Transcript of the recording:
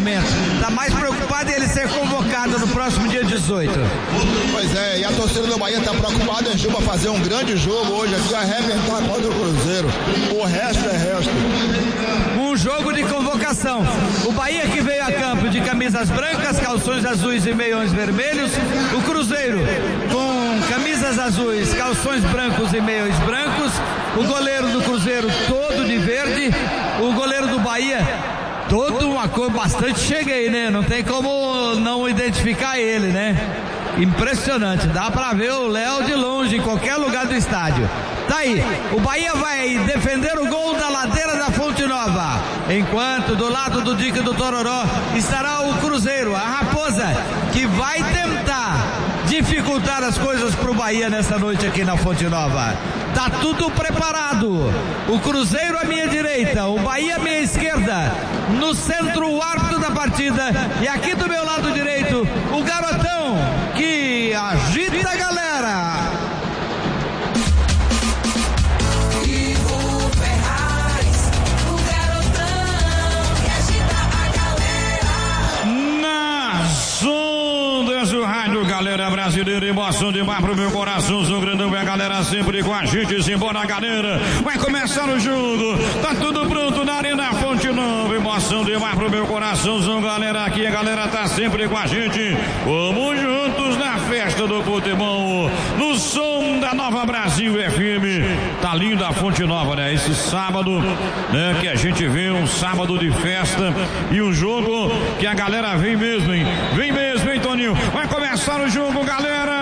momento. Está mais preocupado em ele ser convocado no próximo dia 18. Pois é, e a torcida do Bahia está preocupada em Juba fazer um grande jogo hoje aqui, arrebentar contra o Cruzeiro. O resto é resto. Um jogo de convocação. O Bahia que veio a campo de camisas brancas, calções azuis e meiões vermelhos. O Cruzeiro com camisas azuis, calções brancos e meiões brancos. O goleiro do Cruzeiro todo de verde. O goleiro do Bahia todo uma cor bastante cheguei, né? Não tem como não identificar ele, né? Impressionante, dá pra ver o Léo de longe em qualquer lugar do estádio. Tá aí, o Bahia vai defender o gol da ladeira da Fonte Nova, enquanto do lado do dique do Tororó estará o Cruzeiro, a Raposa, que vai tentar dificultar as coisas pro Bahia nessa noite aqui na Fonte Nova. Tá tudo preparado, o Cruzeiro à minha direita, o Bahia à minha esquerda, no centro o árbitro da partida, e aqui do meu lado direito o garotão que agita a galera. Ivo Ferraz, o garotão que agita a galera. Nas ondas do rádio, galera brasileira, emoção demais pro meu coração, sou grandão e a galera sempre com a gente, simbora galera, vai começar o jogo, tá tudo pronto na Arena Fonte Nova, emoção demais pro meu coração, sou galera aqui, a galera tá sempre com a gente, vamos juntos na festa do futebol, no som da Nova Brasil FM, tá linda a Fonte Nova, né, esse sábado, né, que a gente vê um sábado de festa e um jogo que a galera vem mesmo, hein, Toninho, vai começar o jogo, galera.